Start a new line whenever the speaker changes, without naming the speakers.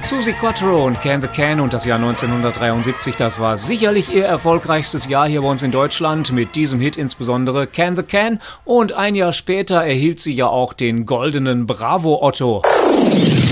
Suzi Quatro und Can the Can und das Jahr 1973, das war sicherlich ihr erfolgreichstes Jahr hier bei uns in Deutschland, mit diesem Hit insbesondere Can the Can, und ein Jahr später erhielt sie ja auch den goldenen Bravo Otto.